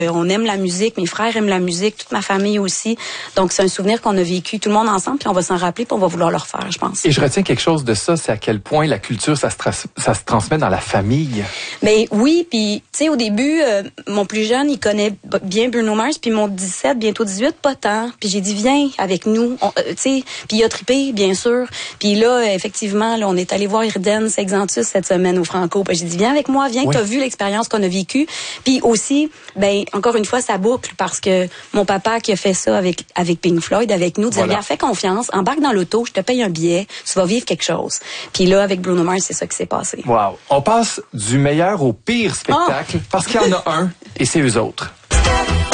On aime la musique, mes frères aiment la musique, toute ma famille aussi. Donc, c'est un souvenir qu'on a vécu tout le monde ensemble, puis on va s'en rappeler, puis on va vouloir le refaire, je pense. Et je retiens quelque chose de ça, c'est à quel point la culture, ça se transmet dans la famille. Mais oui, puis tu sais, au début, mon plus jeune, il connaît bien Bruno Mars, puis mon 17, bientôt 18, pas tant. Puis j'ai dit, viens avec nous, tu sais, puis il a trippé, bien sûr. Puis là, effectivement, là, on est allé voir Irden Sexantus cette semaine au Franco. Puis j'ai dit, viens avec moi, viens, oui. T'as vu l'expérience qu'on a vécue. Puis aussi, ben encore une fois, ça boucle parce que mon papa qui a fait ça avec Pink Floyd, avec nous, disait, viens, fais confiance, embarque dans l'auto, je te paye un billet, tu vas vivre quelque chose. Puis là, avec Bruno Mars, c'est ça qui s'est passé. Wow. On passe du meilleur au pire spectacle parce qu'il y en a un et c'est eux autres.